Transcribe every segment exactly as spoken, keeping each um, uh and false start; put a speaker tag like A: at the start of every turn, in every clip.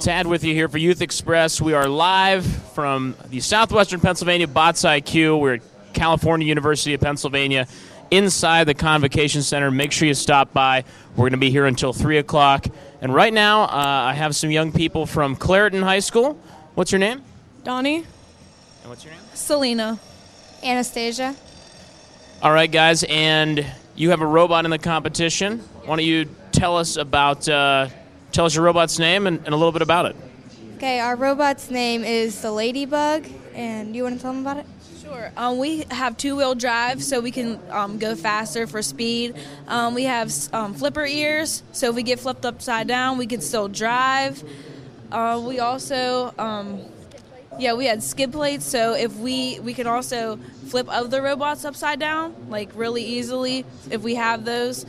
A: Tad with you here for Youth Express. We are live from the Southwestern Pennsylvania Bots I Q. We're at California University of Pennsylvania inside the Convocation Center. Make sure you stop by. We're going to be here until three o'clock. And right now, uh, I have some young people from Clairton High School. What's your name?
B: Donnie.
A: And what's your name?
B: Selena.
C: Anastasia.
A: All right, guys, and you have a robot in the competition. Why don't you tell us about, uh, tell us your robot's name and, and a little bit about it.
C: Okay, our robot's name is the Ladybug, and you want to tell them about it?
B: Sure. Um, we have two-wheel drive, so we can um, go faster for speed. Um, we have um, flipper ears, so if we get flipped upside down, we can still drive. Uh, we also, um, yeah, we had skid plates, so if we we can also flip other robots upside down, like really easily, if we have those.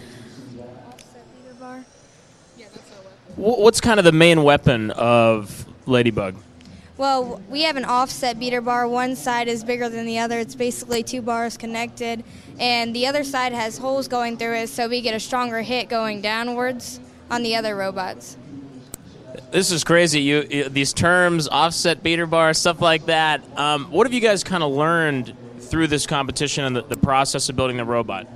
A: What's kind of the main weapon of Ladybug?
C: Well, we have an offset beater bar. One side is bigger than the other. It's basically two bars connected, and the other side has holes going through it, so we get a stronger hit going downwards on the other robots.
A: This is crazy. You, you these terms, offset beater bar, stuff like that. Um, what have you guys kind of learned through this competition and the, the process of building the robot?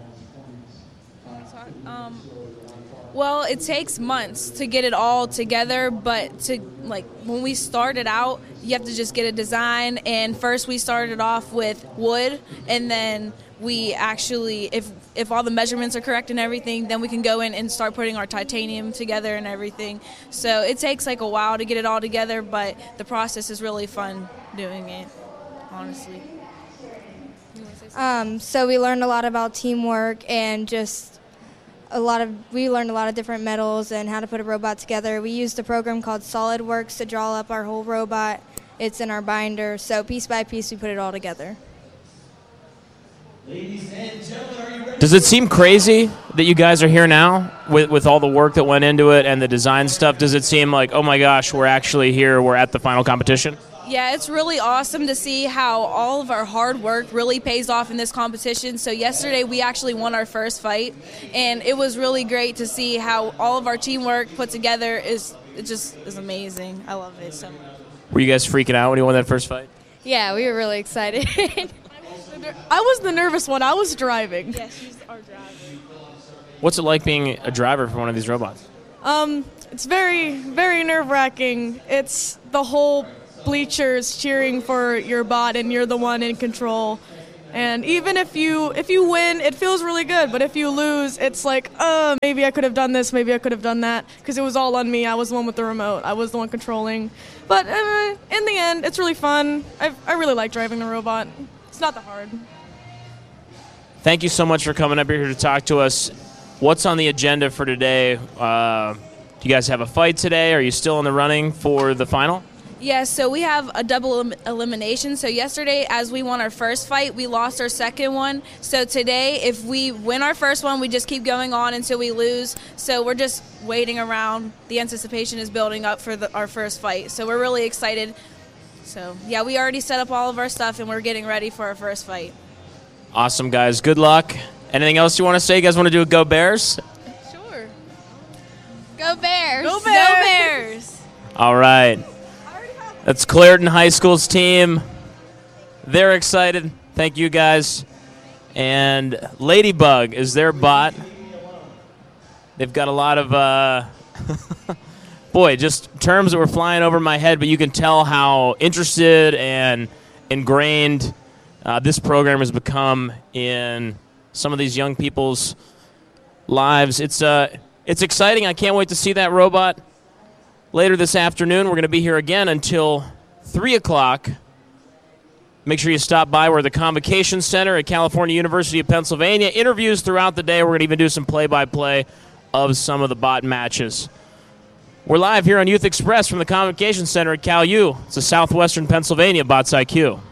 B: Um, well, it takes months to get it all together, but to like when we started out, you have to just get a design. And first, we started off with wood, and then we actually, if if all the measurements are correct and everything, then we can go in and start putting our titanium together and everything. So it takes like a while to get it all together, but the process is really fun doing it, honestly.
C: Um, so we learned a lot about teamwork and just a lot of, we learned a lot of different metals and how to put a robot together. We used a program called SolidWorks to draw up our whole robot. It's in our binder, so piece by piece we put it all together.
A: Does it seem crazy that you guys are here now with, with all the work that went into it and the design stuff? Does it seem like, oh my gosh, we're actually here, we're at the final competition?
B: Yeah, it's really awesome to see how all of our hard work really pays off in this competition. So yesterday we actually won our first fight, and it was really great to see how all of our teamwork put together is it just is amazing. I love it so much.
A: Were you guys freaking out when you won that first fight?
C: Yeah, we were really excited.
D: I was the nervous one. I was driving.
B: Yeah, she's our driver.
A: What's it like being a driver for one of these robots?
D: Um, it's very, very nerve-wracking. It's the whole bleachers cheering for your bot, and you're the one in control. And even if you if you win, it feels really good. But if you lose, it's like, uh, maybe I could have done this, maybe I could have done that, because it was all on me. I was the one with the remote. I was the one controlling. But uh, in the end, it's really fun. I I really like driving the robot. It's not that hard.
A: Thank you so much for coming up here to talk to us. What's on the agenda for today? Uh, do you guys have a fight today? Are you still in the running for the final?
B: Yeah, so we have a double elim- elimination. So yesterday, as we won our first fight, we lost our second one. So today, if we win our first one, we just keep going on until we lose. So we're just waiting around. The anticipation is building up for the, our first fight. So we're really excited. So, yeah, we already set up all of our stuff, and we're getting ready for our first fight.
A: Awesome, guys. Good luck. Anything else you want to say? You guys want to do a Go Bears?
B: Sure.
C: Go Bears!
D: Go Bears!
B: Go Bears!
A: All right. That's Clairton High School's team. They're excited. Thank you, guys. And Ladybug is their bot. They've got a lot of, uh, boy, just terms that were flying over my head, but you can tell how interested and ingrained uh, this program has become in some of these young people's lives. It's uh, it's exciting. I can't wait to see that robot. Later this afternoon, we're going to be here again until three o'clock. Make sure you stop by. We're at the Convocation Center at California University of Pennsylvania. Interviews throughout the day. We're going to even do some play-by-play of some of the bot matches. We're live here on Youth Express from the Convocation Center at Cal U. It's the Southwestern Pennsylvania Bots I Q.